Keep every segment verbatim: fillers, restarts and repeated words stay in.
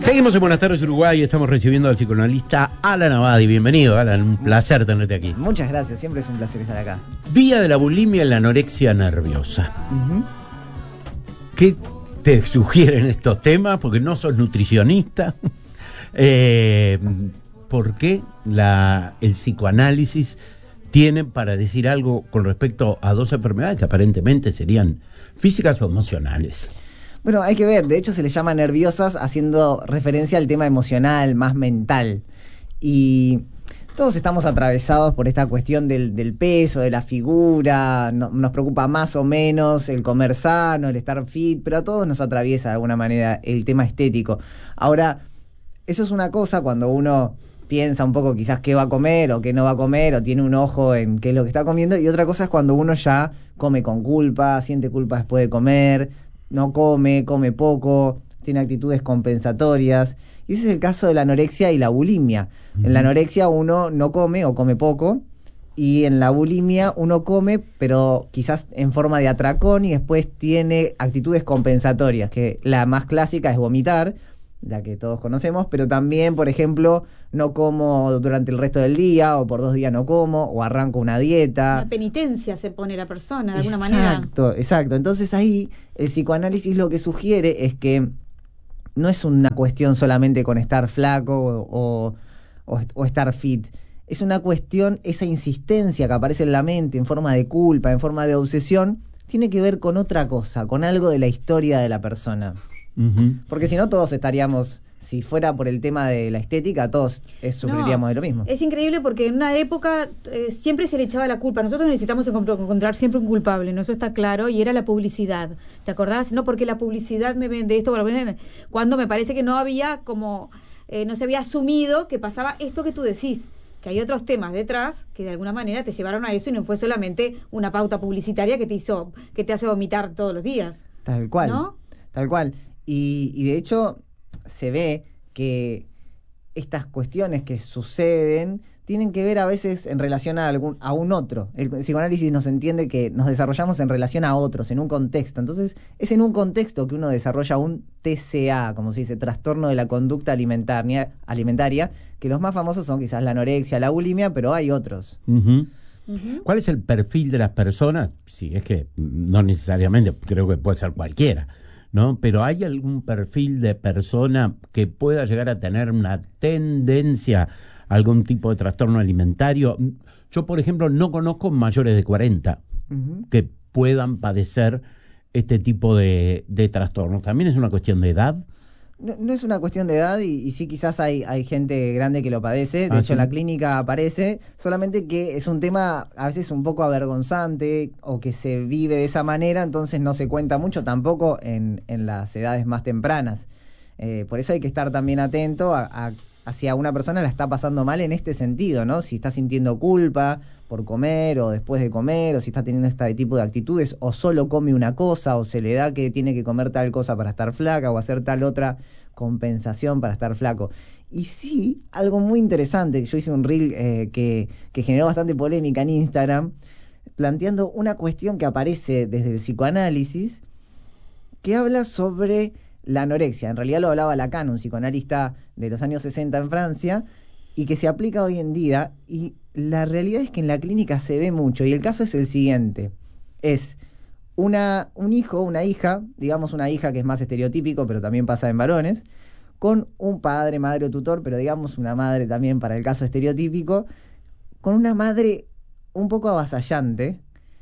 Seguimos en Buenas tardes Uruguay y estamos recibiendo al psicoanalista Alan Abadi. Bienvenido, Alan, un placer tenerte aquí. Muchas gracias, siempre es un placer estar acá. Día de la bulimia y la anorexia nerviosa. Uh-huh. ¿Qué te sugieren estos temas? Porque no sos nutricionista. eh, ¿Por qué la, el psicoanálisis tiene para decir algo con respecto a dos enfermedades que aparentemente serían físicas o emocionales? Bueno, hay que ver, de hecho se les llama nerviosas haciendo referencia al tema emocional, más mental. Y todos estamos atravesados por esta cuestión del, del peso, de la figura, no, nos preocupa más o menos el comer sano, el estar fit, pero a todos nos atraviesa de alguna manera el tema estético. Ahora, eso es una cosa cuando uno piensa un poco quizás qué va a comer o qué no va a comer, o tiene un ojo en qué es lo que está comiendo, y otra cosa es cuando uno ya come con culpa, siente culpa después de comer, no come, come poco, tiene actitudes compensatorias. Y ese es el caso de la anorexia y la bulimia. Uh-huh. En la anorexia uno no come o come poco, y en la bulimia uno come, pero quizás en forma de atracón, y después tiene actitudes compensatorias, que la más clásica es vomitar, la que todos conocemos, pero también, por ejemplo, no como durante el resto del día, o por dos días no como, o arranco una dieta. Una penitencia se pone la persona, de alguna exacto, manera. Exacto, exacto. Entonces ahí el psicoanálisis lo que sugiere es que no es una cuestión solamente con estar flaco o, o, o estar fit. Es una cuestión, esa insistencia que aparece en la mente en forma de culpa, en forma de obsesión, tiene que ver con otra cosa, con algo de la historia de la persona. Uh-huh. Porque si no, todos estaríamos, si fuera por el tema de la estética, todos eh, sufriríamos no, de lo mismo. Es increíble porque en una época eh, siempre se le echaba la culpa. Nosotros necesitamos encontrar siempre un culpable, ¿no? Eso está claro, y era la publicidad. ¿Te acordás? No, porque la publicidad me vende esto, cuando me parece que no había como, eh, no se había asumido que pasaba esto que tú decís, que hay otros temas detrás que de alguna manera te llevaron a eso y no fue solamente una pauta publicitaria que te hizo, que te hace vomitar todos los días. Tal cual, ¿no? Tal cual. Y, y de hecho se ve que estas cuestiones que suceden tienen que ver a veces en relación a algún a un otro. El psicoanálisis nos entiende que nos desarrollamos en relación a otros, en un contexto. Entonces es en un contexto que uno desarrolla un T C A, como se dice, trastorno de la conducta alimentaria, alimentaria, que los más famosos son quizás la anorexia, la bulimia, pero hay otros. Uh-huh. Uh-huh. ¿Cuál es el perfil de las personas? Sí, es que no necesariamente, creo que puede ser cualquiera, ¿no? Pero ¿hay algún perfil de persona que pueda llegar a tener una tendencia a algún tipo de trastorno alimentario? Yo, por ejemplo, no conozco mayores de cuarenta uh-huh. que puedan padecer este tipo de, de trastornos. ¿También es una cuestión de edad? No, no es una cuestión de edad, y, y sí, quizás hay, hay gente grande que lo padece. De ah, hecho, ¿sí? en la clínica aparece, solamente que es un tema a veces un poco avergonzante, o que se vive de esa manera, entonces no se cuenta mucho tampoco en, en las edades más tempranas. Eh, por eso hay que estar también atento a, a hacia una persona la está pasando mal en este sentido, ¿no? Si está sintiendo culpa por comer o después de comer, o si está teniendo este tipo de actitudes, o solo come una cosa, o se le da que tiene que comer tal cosa para estar flaca, o hacer tal otra compensación para estar flaco. Y sí, algo muy interesante, yo hice un reel eh, que, que generó bastante polémica en Instagram, planteando una cuestión que aparece desde el psicoanálisis, que habla sobre la anorexia. En realidad lo hablaba Lacan, un psicoanalista de los años sesenta en Francia, y que se aplica hoy en día, y la realidad es que en la clínica se ve mucho, y el caso es el siguiente: es una, un hijo, una hija, digamos una hija que es más estereotípico, pero también pasa en varones, con un padre, madre o tutor, pero digamos una madre también para el caso estereotípico, con una madre un poco avasallante,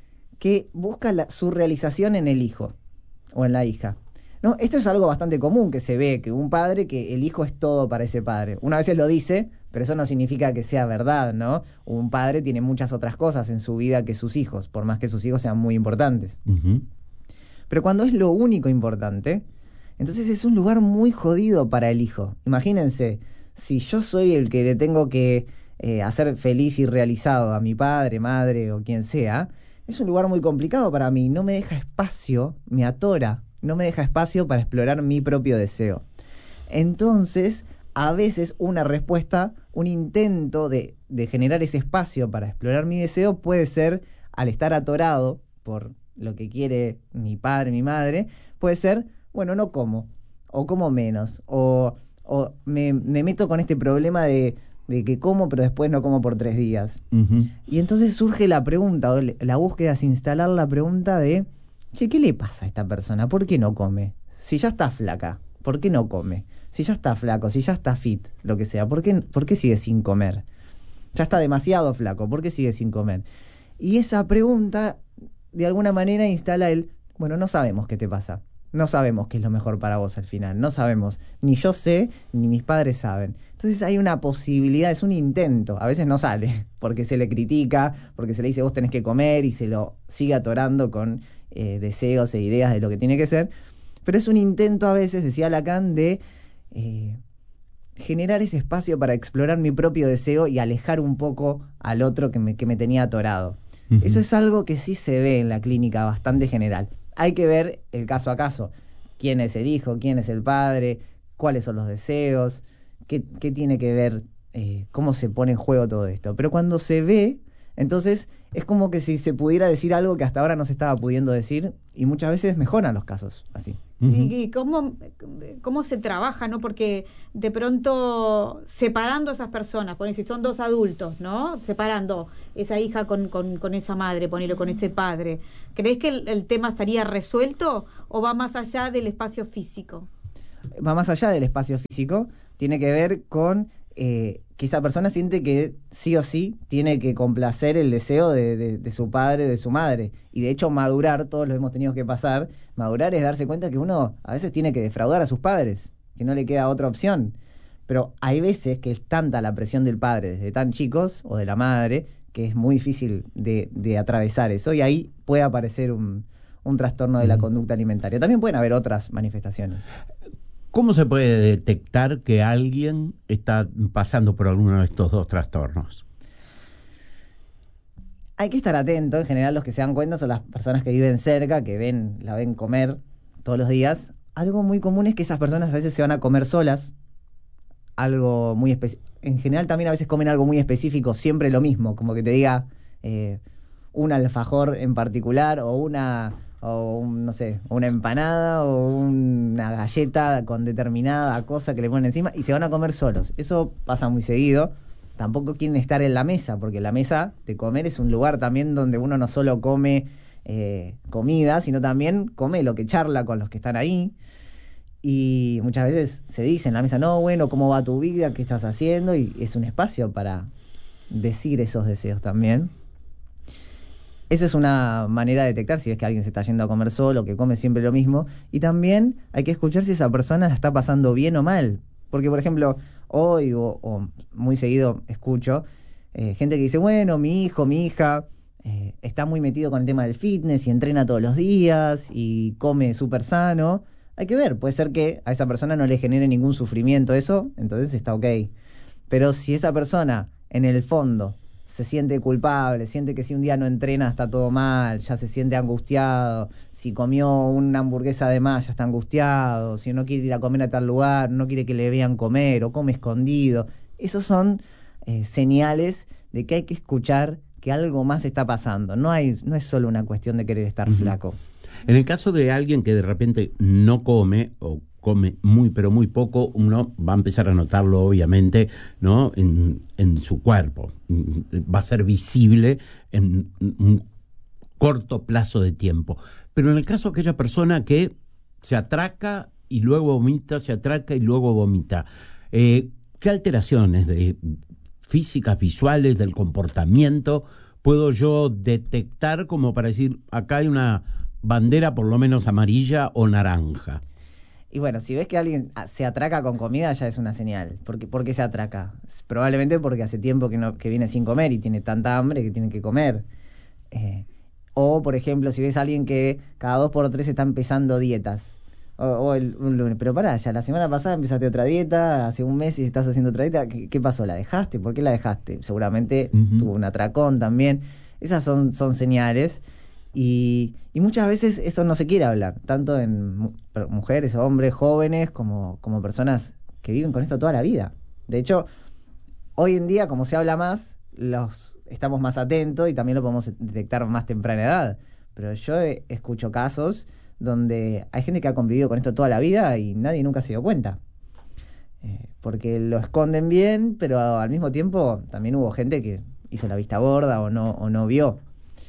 que busca la, su realización en el hijo o en la hija. No, esto es algo bastante común que se ve, que un padre, que el hijo es todo para ese padre. Una vez lo dice, pero eso no significa que sea verdad, ¿no? Un padre tiene muchas otras cosas en su vida que sus hijos, por más que sus hijos sean muy importantes. Uh-huh. Pero cuando es lo único importante, entonces es un lugar muy jodido para el hijo. Imagínense, si yo soy el que le tengo que eh, hacer feliz y realizado a mi padre, madre o quien sea, es un lugar muy complicado para mí. No me deja espacio, me atora. No me deja espacio para explorar mi propio deseo. Entonces, a veces una respuesta, un intento de, de generar ese espacio para explorar mi deseo puede ser, al estar atorado por lo que quiere mi padre, mi madre, puede ser, bueno, no como, o como menos, o, o me, me meto con este problema de, de que como, pero después no como por tres días. Uh-huh. Y entonces surge la pregunta, o la búsqueda es instalar la pregunta de, che, ¿qué le pasa a esta persona? ¿Por qué no come? Si ya está flaca, ¿por qué no come? Si ya está flaco, si ya está fit, lo que sea, ¿por qué, por qué sigue sin comer? Ya está demasiado flaco, ¿por qué sigue sin comer? Y esa pregunta, de alguna manera, instala el, bueno, no sabemos qué te pasa. No sabemos qué es lo mejor para vos al final. No sabemos. Ni yo sé, ni mis padres saben. Entonces hay una posibilidad, es un intento. A veces no sale, porque se le critica, porque se le dice vos tenés que comer y se lo sigue atorando con eh, deseos e ideas de lo que tiene que ser. Pero es un intento a veces, decía Lacan, de eh, generar ese espacio para explorar mi propio deseo y alejar un poco al otro que me, que me tenía atorado. Uh-huh. Eso es algo que sí se ve en la clínica bastante general. Hay que ver el caso a caso. ¿Quién es el hijo? ¿Quién es el padre? ¿Cuáles son los deseos? ¿Qué, qué tiene que ver? Eh, ¿Cómo se pone en juego todo esto? Pero cuando se ve, entonces es como que si se pudiera decir algo que hasta ahora no se estaba pudiendo decir, y muchas veces mejoran los casos así. Uh-huh. ¿Y, y cómo, cómo se trabaja, no? Porque de pronto separando a esas personas, por si son dos adultos, ¿no? Separando esa hija con, con, con esa madre, ponerlo con ese padre. ¿Crees que el, el tema estaría resuelto o va más allá del espacio físico? Va más allá del espacio físico, tiene que ver con eh, que esa persona siente que sí o sí tiene que complacer el deseo de, de, de su padre, de su madre. Y de hecho madurar, todos lo hemos tenido que pasar, madurar es darse cuenta que uno a veces tiene que defraudar a sus padres, que no le queda otra opción. Pero hay veces que es tanta la presión del padre desde tan chicos, o de la madre, que es muy difícil de, de atravesar eso, y ahí puede aparecer un, un trastorno de la conducta alimentaria. También pueden haber otras manifestaciones. ¿Cómo se puede detectar que alguien está pasando por alguno de estos dos trastornos? Hay que estar atento. En general los que se dan cuenta son las personas que viven cerca, que ven, la ven comer todos los días. Algo muy común es que esas personas a veces se van a comer solas. Algo muy específico. En general también a veces comen algo muy específico, siempre lo mismo, como que te diga eh, un alfajor en particular o una... o un, no sé, una empanada o una galleta con determinada cosa que le ponen encima y se van a comer solos. Eso pasa muy seguido. Tampoco quieren estar en la mesa, porque la mesa de comer es un lugar también donde uno no solo come eh, comida, sino también come lo que charla con los que están ahí. Y muchas veces se dice en la mesa, no, bueno, ¿cómo va tu vida? ¿Qué estás haciendo? Y es un espacio para decir esos deseos también. Eso es una manera de detectar si ves que alguien se está yendo a comer solo, que come siempre lo mismo. Y también hay que escuchar si esa persona la está pasando bien o mal. Porque, por ejemplo, hoy o, o muy seguido escucho eh, gente que dice, bueno, mi hijo, mi hija eh, está muy metido con el tema del fitness y entrena todos los días y come súper sano. Hay que ver, puede ser que a esa persona no le genere ningún sufrimiento eso, entonces está ok. Pero si esa persona, en el fondo, se siente culpable, siente que si un día no entrena está todo mal, ya se siente angustiado, si comió una hamburguesa de más ya está angustiado, si no quiere ir a comer a tal lugar, no quiere que le vean comer o come escondido. Esos son eh, señales de que hay que escuchar que algo más está pasando. No hay, no es solo una cuestión de querer estar uh-huh. flaco. En el caso de alguien que de repente no come o come muy pero muy poco, uno va a empezar a notarlo obviamente, ¿no? en, en su cuerpo. Va a ser visible en un corto plazo de tiempo. Pero en el caso de aquella persona que se atraca y luego vomita, se atraca y luego vomita, eh, ¿qué alteraciones de físicas, visuales, del comportamiento puedo yo detectar como para decir, acá hay una bandera por lo menos amarilla o naranja? Y bueno, si ves que alguien se atraca con comida, ya es una señal. ¿Por qué, por qué se atraca? Probablemente porque hace tiempo que, no, que viene sin comer y tiene tanta hambre que tiene que comer. Eh, o, por ejemplo, si ves a alguien que cada dos por tres está empezando dietas. O, o el, un lunes. Pero pará, ya la semana pasada empezaste otra dieta, hace un mes y estás haciendo otra dieta. ¿Qué, qué pasó? ¿La dejaste? ¿Por qué la dejaste? Seguramente uh-huh. tuvo un atracón también. Esas son, son señales. Y, y muchas veces eso no se quiere hablar, tanto en mu- mujeres, hombres, jóvenes, como, como personas que viven con esto toda la vida. De hecho, hoy en día, como se habla más, los estamos más atentos y también lo podemos detectar a más temprana edad. Pero yo he, escucho casos donde hay gente que ha convivido con esto toda la vida y nadie nunca se dio cuenta. Eh, porque lo esconden bien, pero al mismo tiempo también hubo gente que hizo la vista gorda o no, o no vio.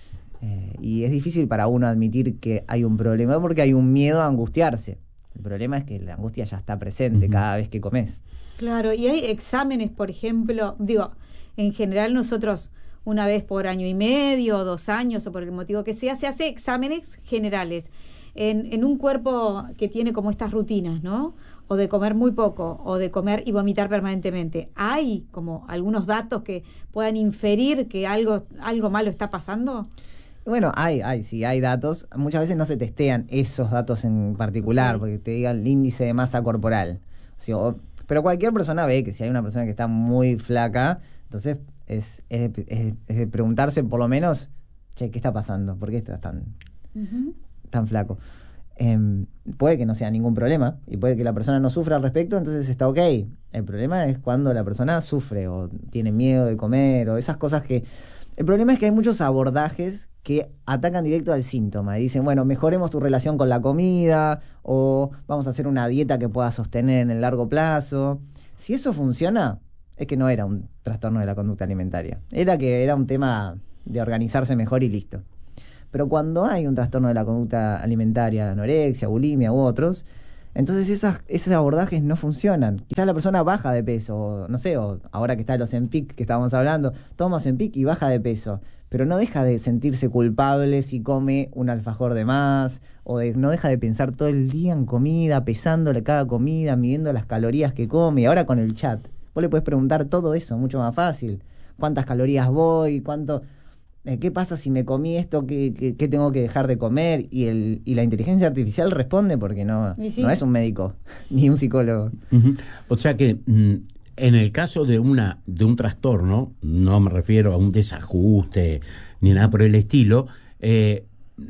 Eh, y es difícil para uno admitir que hay un problema porque hay un miedo a angustiarse. El problema es que la angustia ya está presente uh-huh. cada vez que comes. Claro, y hay exámenes, por ejemplo, digo, en general nosotros una vez por año y medio, o dos años, o por el motivo que sea, se hace exámenes generales en, en un cuerpo que tiene como estas rutinas, ¿no? O de comer muy poco, o de comer y vomitar permanentemente. ¿Hay como algunos datos que puedan inferir que algo, algo malo está pasando? Bueno, hay, hay, sí, hay datos. Muchas veces no se testean esos datos en particular, okay. porque te diga el índice de masa corporal. O sea, o, pero cualquier persona ve que si hay una persona que está muy flaca, entonces es, es, es, es de preguntarse por lo menos, che, ¿qué está pasando? ¿Por qué estás tan, uh-huh. tan flaco? Eh, puede que no sea ningún problema y puede que la persona no sufra al respecto, entonces está ok. El problema es cuando la persona sufre o tiene miedo de comer o esas cosas que... El problema es que hay muchos abordajes que atacan directo al síntoma y dicen, bueno, mejoremos tu relación con la comida o vamos a hacer una dieta que pueda sostener en el largo plazo. Si eso funciona, es que no era un trastorno de la conducta alimentaria. Era que era un tema de organizarse mejor y listo. Pero cuando hay un trastorno de la conducta alimentaria, anorexia, bulimia u otros, entonces esas, esos abordajes no funcionan. Quizás la persona baja de peso, o, no sé, o ahora que está el Ozempic que estábamos hablando, toma Ozempic y baja de peso, pero no deja de sentirse culpable si come un alfajor de más, o de, no deja de pensar todo el día en comida, pesándole cada comida, midiendo las calorías que come. Y ahora con el chat, vos le podés preguntar todo eso, mucho más fácil. ¿Cuántas calorías voy? ¿Cuánto...? ¿Qué pasa si me comí esto? ¿Qué, qué, qué tengo que dejar de comer? Y el y la inteligencia artificial responde porque no, sí. no es un médico ni un psicólogo. Uh-huh. O sea que mm, en el caso de una de un trastorno, no me refiero a un desajuste ni nada por el estilo, eh,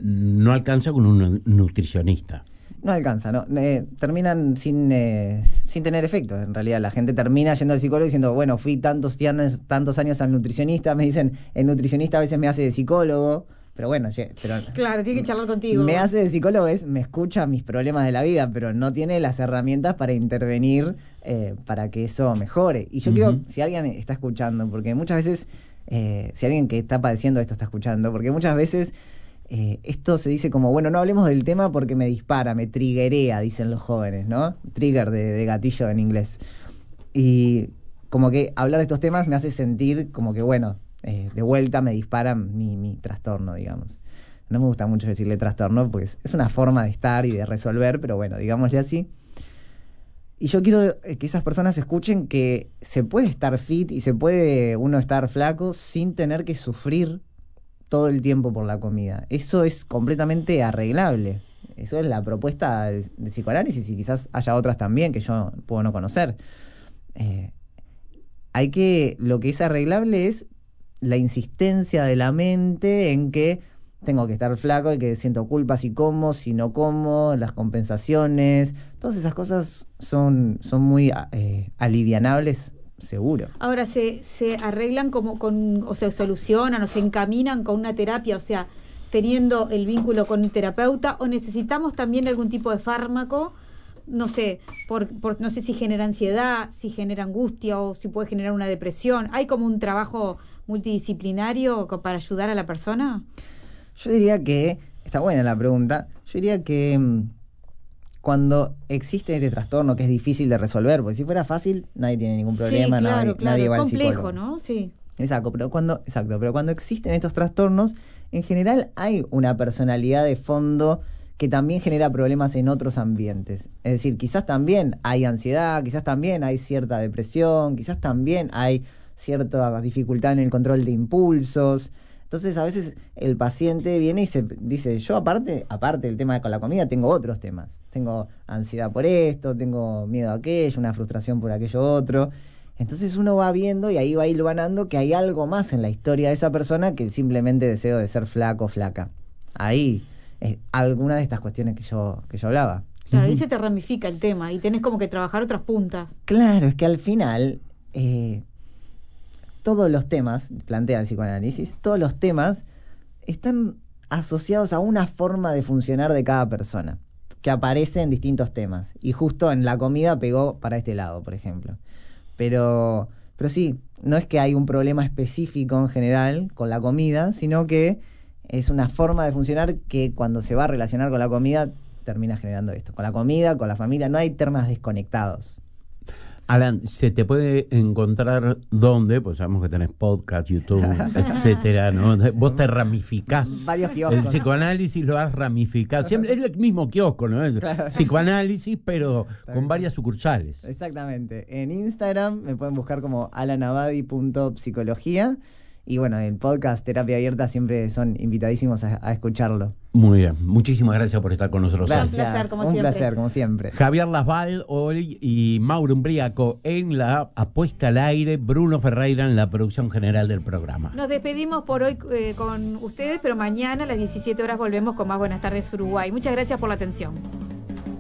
no alcanza con un nutricionista. No alcanza, no. Eh, terminan sin eh, sin tener efecto. En realidad la gente termina yendo al psicólogo diciendo, bueno, fui tantos, años, tantos años al nutricionista, me dicen, el nutricionista a veces me hace de psicólogo, pero bueno, ye, pero claro, tiene que charlar contigo. Me hace de psicólogo es, me escucha mis problemas de la vida, pero no tiene las herramientas para intervenir eh, para que eso mejore. Y yo uh-huh. quiero, si alguien está escuchando, porque muchas veces, eh, si alguien que está padeciendo esto está escuchando, porque muchas veces... Eh, esto se dice como, bueno, no hablemos del tema porque me dispara, me triggerea, dicen los jóvenes, ¿no? Trigger de, de gatillo en inglés. Y como que hablar de estos temas me hace sentir como que, bueno, eh, de vuelta me dispara mi, mi trastorno, digamos. No me gusta mucho decirle trastorno, pues es una forma de estar y de resolver, pero bueno, digámosle así. Y yo quiero que esas personas escuchen que se puede estar fit y se puede uno estar flaco sin tener que sufrir todo el tiempo por la comida. Eso es completamente arreglable. Eso es la propuesta de, de psicoanálisis y quizás haya otras también que yo puedo no conocer. Eh, hay que, lo que es arreglable es la insistencia de la mente en que tengo que estar flaco y que siento culpa si como, si no como, las compensaciones, todas esas cosas son, son muy eh, alivianables. Seguro. Ahora, ¿se, se arreglan como con, o se solucionan o se encaminan con una terapia, o sea, teniendo el vínculo con el terapeuta, o necesitamos también algún tipo de fármaco, no sé, por, por no sé si genera ansiedad, si genera angustia o si puede generar una depresión? ¿Hay como un trabajo multidisciplinario para ayudar a la persona? Yo diría que, está buena la pregunta, yo diría que cuando existe este trastorno que es difícil de resolver, porque si fuera fácil, nadie tiene ningún problema, sí, claro, nadie, claro. nadie va complejo, al psicólogo. ¿no? Sí. Exacto, pero cuando, exacto, pero cuando existen estos trastornos, en general hay una personalidad de fondo que también genera problemas en otros ambientes. Es decir, quizás también hay ansiedad, quizás también hay cierta depresión, quizás también hay cierta dificultad en el control de impulsos. Entonces a veces el paciente viene y se dice, yo aparte, aparte del tema con la comida, tengo otros temas. Tengo ansiedad por esto, tengo miedo a aquello, una frustración por aquello otro. Entonces uno va viendo y ahí va hilvanando que hay algo más en la historia de esa persona que el simplemente deseo de ser flaco o flaca. Ahí es alguna de estas cuestiones que yo, que yo hablaba. Claro, ahí se te ramifica el tema y tenés como que trabajar otras puntas. Claro, es que al final... Eh, todos los temas, plantea el psicoanálisis, todos los temas están asociados a una forma de funcionar de cada persona. que aparece en distintos temas. Y justo en la comida pegó para este lado, por ejemplo. Pero, pero sí, no es que hay un problema específico en general con la comida, sino que es una forma de funcionar que cuando se va a relacionar con la comida termina generando esto. Con la comida, con la familia, no hay temas desconectados. Alan, ¿se te puede encontrar dónde? Pues sabemos que tenés podcast, YouTube, etcétera, ¿no? Vos te ramificás. Varios kioscos. El psicoanálisis lo has ramificado. Siempre es el mismo kiosco, ¿no? Es Claro. psicoanálisis, pero Está con bien. varias sucursales. Exactamente. En Instagram me pueden buscar como alanabadi punto psicología. Y bueno, el podcast Terapia Abierta siempre son invitadísimos a, a escucharlo. Muy bien. Muchísimas gracias por estar con nosotros. Gracias. hoy. Un placer, como Un siempre. placer, como siempre. Javier Lasval hoy y Mauro Umbriaco en la apuesta al aire, Bruno Ferreira en la producción general del programa. Nos despedimos por hoy eh, con ustedes, pero mañana a las diecisiete horas volvemos con más Buenas tardes Uruguay. Muchas gracias por la atención.